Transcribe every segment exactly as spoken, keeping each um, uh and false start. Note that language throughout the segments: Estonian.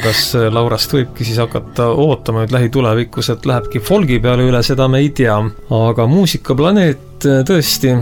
kas Laurast võibki siis hakata ootama nüüd lähitulevikus, et lähebki folgi peale üle, seda me ei tea. Aga Muusikaplaneet tõesti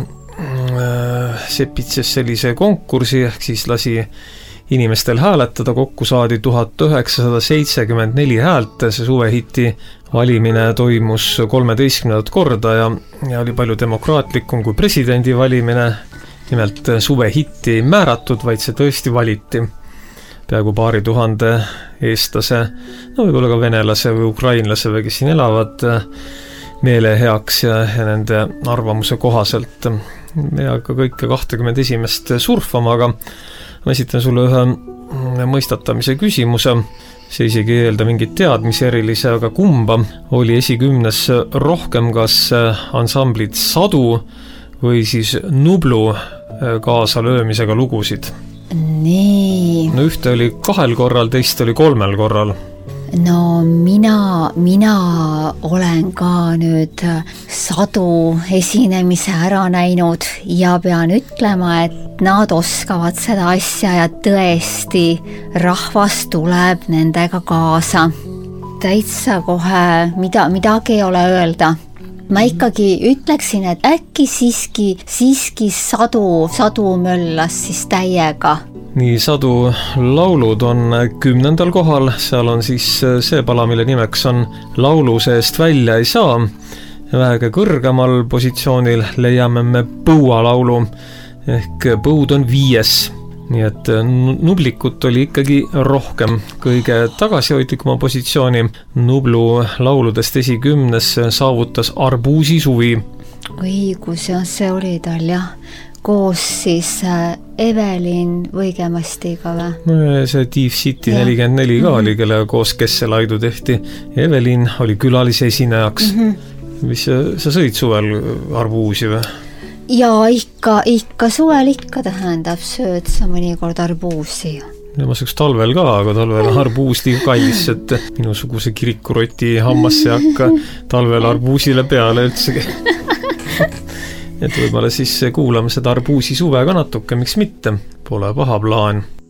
sepitses sellise konkursi, ehk siis lasi inimestel hääletada, kokku saadi tuhat üheksasada seitsekümmend neli häält, see suvehiti valimine toimus kolmeteistkümnendat korda ja, ja oli palju demokraatlikum kui presidendi valimine, nimelt suvehitti ei määratud, vaid see tõesti valiti peaaegu paari tuhande eestlase, no võib-olla ka venelase või ukrainlase või kes siin elavad meele heaks ja, ja nende arvamuse kohaselt. Me ei hakka kõike kahtekümmend esimest surfama, aga ma esitan sulle ühe mõistatamise küsimuse. See isegi ei eelda mingit teadmisi erilise, aga kumba oli esikümnes rohkem, kas ansamblid Sadu või siis Nublu kaasalöömisega lugusid? Nii. No ühte oli kahel korral, teist oli kolmel korral. No mina, mina olen ka nüüd Sadu esinemise ära näinud ja pean ütlema, et nad oskavad seda asja ja tõesti rahvas tuleb nendega kaasa. Täitsa kohe mida, midagi ei ole öelda. Ma ikkagi ütleksin, et äkki siiski, siiski Sadu, Sadu möllas siis täiega. Nii, Sadu laulud on kümnendal kohal, seal on siis see pala, mille nimeks on Laulu seest välja ei saa. Vähega kõrgemal positsioonil leiame me Põua laulu, ehk Põud on viies. Nii et Nublikut oli ikkagi rohkem. Kõige tagasihoidlikuma positsiooni Nublu lauludest esikümnes saavutas Arbuusi suvi. Õigus, ja see oli tal jah. Koos siis Evelin Võigemastiga või? See Tiif City nelikümmend neli ka oli, kellega koos Kesselaidu tehti. Evelin oli külalise esinejaks. Mm-hmm. Mis sa, sa sõid suvel arbuusi või? Jaa, ikka, ikka suvel ikka tähendab, sööd sa mõnikord arbuusi. Ja ma sööks talvel ka, aga talvel arbuus liiv kallis, et minusuguse kirikuroti hammasse ei hakka talvel arbuusile peale üldsegi. Et võib-olla siis kuulame seda arbuusi suve ka natuke, miks mitte, pole paha plaan.